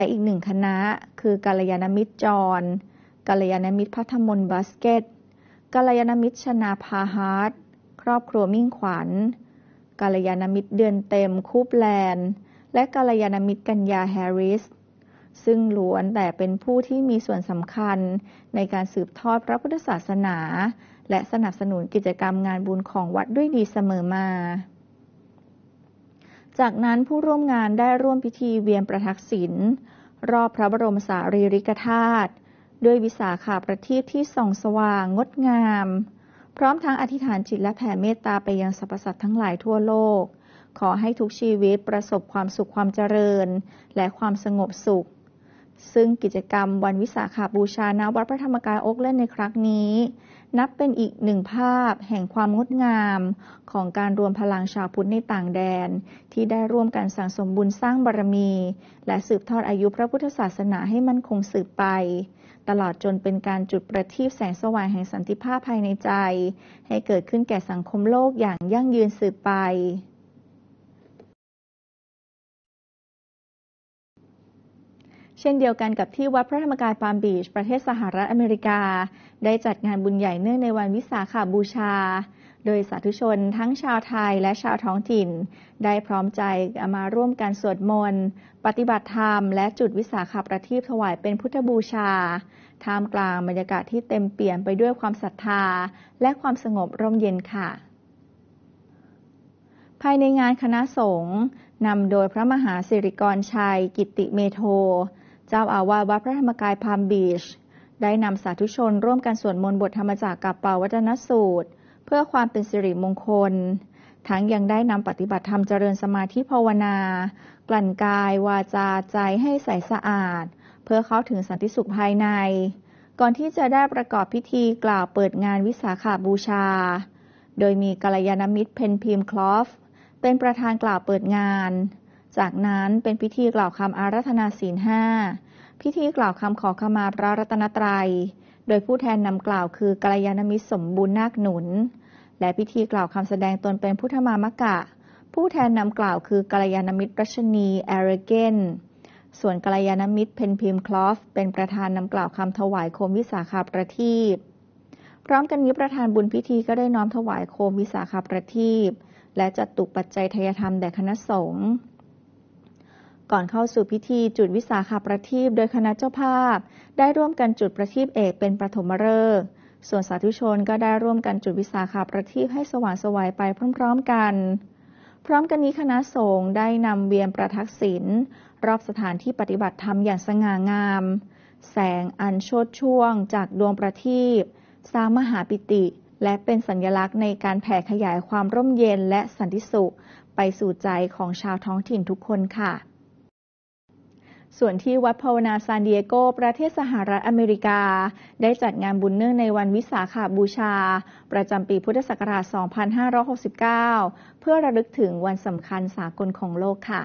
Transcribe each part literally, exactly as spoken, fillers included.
และอีกหนึ่งคณะคือกัลยาณมิตรจอห์นกัลยาณมิตรพัทมนต์บาสเกตกัลยาณมิตรชนาภาฮาร์ทครอบครัวมิ่งขวัญกัลยาณมิตรเดือนเต็มคูปแลนด์และกัลยาณมิตรกัญญาแฮร์ริสซึ่งล้วนแต่เป็นผู้ที่มีส่วนสำคัญในการสืบทอดพระพุทธศาสนาและสนับสนุนกิจกรรมงานบุญของวัดด้วยดีเสมอมาจากนั้นผู้ร่วมงานได้ร่วมพิธีเวียนประทักษิณรอบพระบรมสารีริกธาตุด้วยวิสาขาประทีปที่ส่องสว่างงดงามพร้อมทั้งอธิษฐานจิตและแผ่เมตตาไปยังสรรพสัตว์ทั้งหลายทั่วโลกขอให้ทุกชีวิตประสบความสุขความเจริญและความสงบสุขซึ่งกิจกรรมวันวิสาขบูชาณวัดพระธรรมกายโอ๊คแลนด์ในครั้งนี้นับเป็นอีกหนึ่งภาพแห่งความงดงามของการรวมพลังชาวพุทธในต่างแดนที่ได้ร่วมกันสั่งสมบุญสร้างบารมีและสืบทอดอายุพระพุทธศาสนาให้มั่นคงสืบไปตลอดจนเป็นการจุดประทีปแสงสว่างแห่งสันติภาพภายในใจให้เกิดขึ้นแก่สังคมโลกอย่างยั่งยืนสืบไปเช่นเดียวกันกับที่วัดพระธรรมกายปาล์มบีชประเทศสหรัฐอเมริกาได้จัดงานบุญใหญ่เนื่องในวันวิสาขบูชาโดยสาธุชนทั้งชาวไทยและชาวท้องถิ่นได้พร้อมใจมาร่วมกันสวดมนต์ปฏิบัติธรรมและจุดวิสาขประทีปถวายเป็นพุทธบูชาท่ามกลางบรรยากาศที่เต็มเปี่ยมไปด้วยความศรัทธาและความสงบร่มเย็นค่ะภายในงานคณะสงฆ์นำโดยพระมหาสิริกรชัยกิตติเมโทเจ้าอาวาสวัดพระธรรมกายพาล์มบีชได้นำสาธุชนร่วมกันสวดมนต์บทธรรมจักรกัปปวัตนสูตรเพื่อความเป็นสิริมงคลทั้งยังได้นำปฏิบัติธรรมเจริญสมาธิภาวนากลั่นกายวาจาใจให้ใสสะอาดเพื่อเข้าถึงสันติสุขภายในก่อนที่จะได้ประกอบพิธีกล่าวเปิดงานวิสาขบูชาโดยมีกัลยาณมิตรเพนพิมคลอฟเป็นประธานกล่าวเปิดงานจากนั้นเป็นพิธีกล่าวคำอาราธนาศีลห้าพิธีกล่าวคำขอขมาพระรัตนตรัยโดยผู้แทนนำกล่าวคือกัลยาณมิตรสมบูรณ์นาคหนุนและพิธีกล่าวคำแสดงตนเป็นพุทธมามกะผู้แทนนำกล่าวคือกัลยาณมิตรรัชนีแอเรเกนส่วนกัลยาณมิตรเพนพิมคลอฟเป็นประธานนำกล่าวคำถวายโคมวิสาขประทีปพร้อมกันนี้ประธานบุญพิธีก็ได้น้อมถวายโคมวิสาขประทีปและจัดตุปัจจัยทายธรรมแด่คณะสงฆ์ก่อนเข้าสู่พิธีจุดวิสาขประทีปโดยคณะเจ้าภาพได้ร่วมกันจุดประทีปเอกเป็นปฐมฤกษ์ส่วนสาธุชนก็ได้ร่วมกันจุดวิสาขประทีปให้สว่างไสวไปพร้อมๆกันพร้อมกันนี้คณะสงฆ์ได้นำเวียนประทักษิณรอบสถานที่ปฏิบัติธรรมอย่างสง่างามแสงอันโชติช่วงจากดวงประทีปสร้างมหาปิติและเป็นสัญลักษณ์ในการแผ่ขยายความร่มเย็นและสันติสุขไปสู่ใจของชาวท้องถิ่นทุกคนค่ะส่วนที่วัดภาวนาซานดิเอโกประเทศสหรัฐอเมริกาได้จัดงานบุญเนื่องในวันวิสาขบูชาประจำปีพุทธศักราช สองพันห้าร้อยหกสิบเก้า เพื่อระลึกถึงวันสำคัญสากลของโลกค่ะ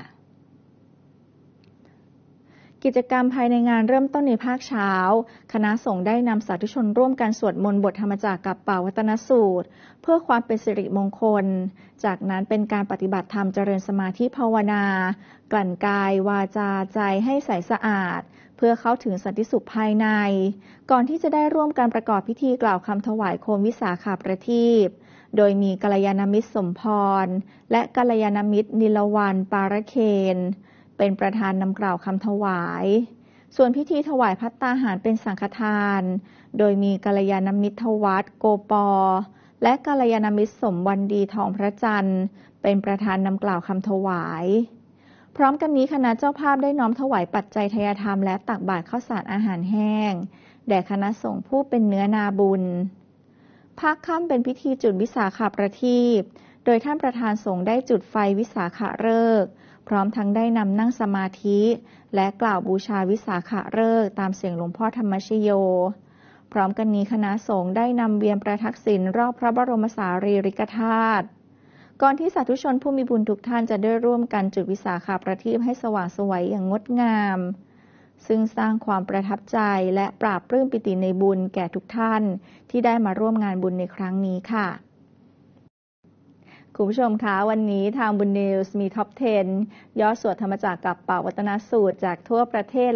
กิจกรรมภายในงานเริ่มต้นในภาคเช้าคณะสงฆ์ได้นำสาธุชนร่วมกันสวดมนต์บทธรรมจักรกัปปวัตนสูตรเพื่อความเป็นสิริมงคลจากนั้นเป็นการปฏิบัติธรรมเจริญสมาธิภาวนากลั่นกายวาจาใจให้ใสสะอาดเพื่อเข้าถึงสันติสุขภายในก่อนที่จะได้ร่วมกันประกอบพิธีกล่าวคำถวายโคมวิสาขประทีปโดยมีกัลยาณมิตรสมพรและกัลยาณมิตรนิลวรรณปารเคนเป็นประธานนำกล่าวคำถวายส่วนพิธีถวายภัตตาหารเป็นสังฆทานโดยมีกัลยาณมิตรทวัฒน์โกปอและกัลยาณมิตรสมวันดีทองพระจันทร์เป็นประธานนำกล่าวคำถวายพร้อมกันนี้คณะเจ้าภาพได้น้อมถวายปัจจัยทายธรรมและตักบาตรข้าวสารอาหารแห้งแด่คณะสงฆ์ผู้เป็นเนื้อนาบุญภาคค่ำเป็นพิธีจุดวิสาขประทีปโดยท่านประธานสงฆ์ได้จุดไฟวิสาขฤกษ์พร้อมทั้งได้นำนั่งสมาธิและกล่าวบูชาวิสาขฤกษ์ตามเสียงหลวงพ่อธรรมชโยพร้อมกันนี้คณะสงฆ์ได้นำเวียนประทักษิณรอบพระบรมสารีริกธาตุก่อนที่สาธุชนผู้มีบุญทุกท่านจะได้ร่วมกันจุดวิสาขประทีปให้สว่างไสวอย่างงดงามซึ่งสร้างความประทับใจและปราบปลื้มปิติในบุญแก่ทุกท่านที่ได้มาร่วมงานบุญในครั้งนี้ค่ะคุณผู้ชมคะวันนี้ทางบุญนิวส์มีท็อป สิบ ยอดสวดธรรมจักรกับป่าวัตนสูตรจากทั่วประเทศ